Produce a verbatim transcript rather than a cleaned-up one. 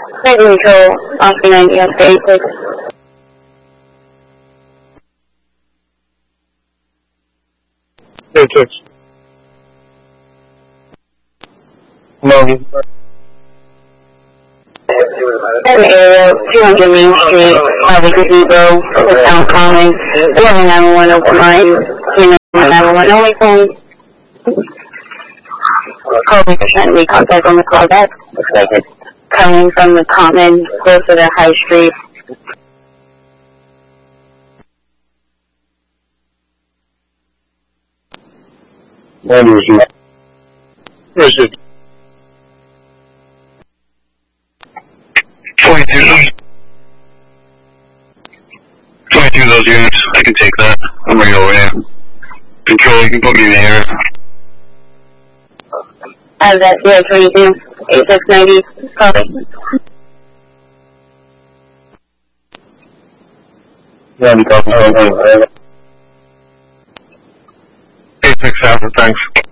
Flight neutral, Oscar ninety Oscar eighty-six. eighty-six. No. Seven area, two hundred Main Street, Harvey Gazebo, Town Common, eleven nine one open line, nine one one only phone. Call me for trying to make contact on the call back. Looks like it's coming from the Common, closer to High Street. One receive. Receive. twenty-two. twenty-two of those units. I can take that. I'm right over here. Control, you can put me in the air. I have that zero twenty-two, eighty-six ninety, copy. Yeah, we got eighty-six Alpha, thanks.